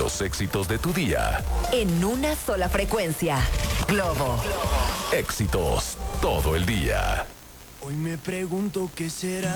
los éxitos de tu día. En una sola frecuencia. Globo. Éxitos todo el día. Hoy me pregunto qué será